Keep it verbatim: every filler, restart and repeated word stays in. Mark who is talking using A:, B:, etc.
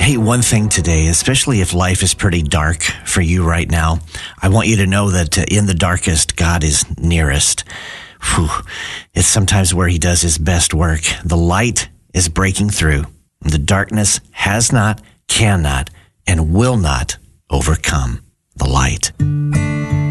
A: Hey, one thing today, especially if life is pretty dark for you right now, I want you to know that uh, in the darkest, God is nearest. Whew. It's sometimes where he does his best work. The light is breaking through. The darkness has not, cannot, and will not overcome the light.